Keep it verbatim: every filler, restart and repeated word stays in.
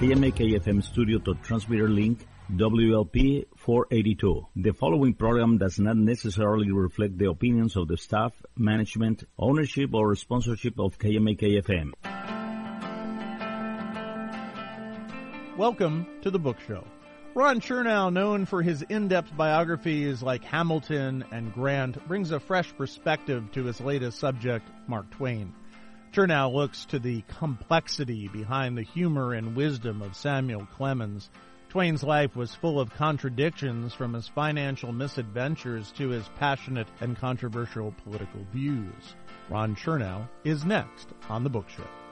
K M A K F M studio to transmitter link W L P four eighty-two. The following program does not necessarily reflect the opinions of the staff, management, ownership, or sponsorship of K M A K F M. Welcome to The Book Show. Ron Chernow, known for his in-depth biographies like Hamilton and Grant, brings a fresh perspective to his latest subject, Mark Twain. Chernow looks to the complexity behind the humor and wisdom of Samuel Clemens. Twain's life was full of contradictions, from his financial misadventures to his passionate and controversial political views. Ron Chernow is next on The Book Show.